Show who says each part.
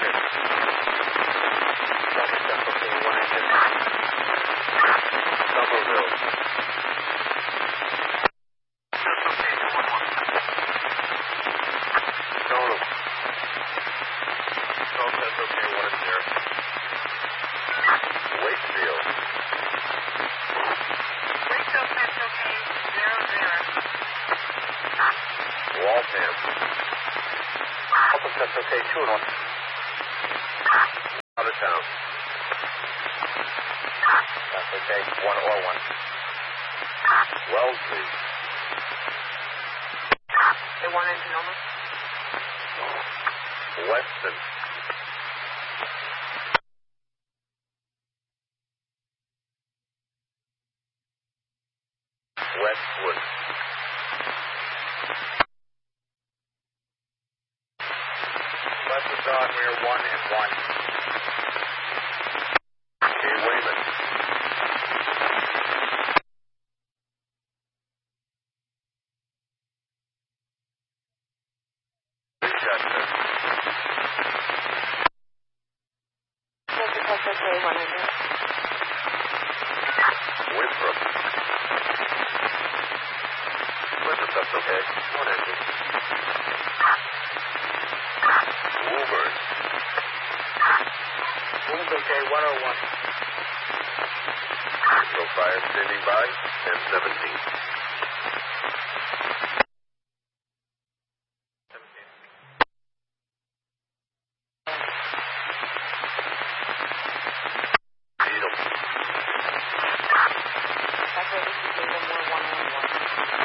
Speaker 1: 1 engine. That's okay, 1 engine. Somerville. Stoneham. That's okay, 1 and 0. Wakefield.
Speaker 2: Wakefield, that's okay, 0-0.
Speaker 1: Waltham. That's okay, 2 and 1. Out of town. That's okay, 1 or 1. Wellesley.
Speaker 2: The 1 engine only.
Speaker 1: Weston. Westwood. Westwood Dog, we are 1 and 1. Okay, Weymouth. Winchester.
Speaker 2: That's okay, 1 engine.
Speaker 1: Winthrop. Winthrop, that's okay. 1 engine. Woburn. Woburn, okay, 101. So fire standing by, 10-17.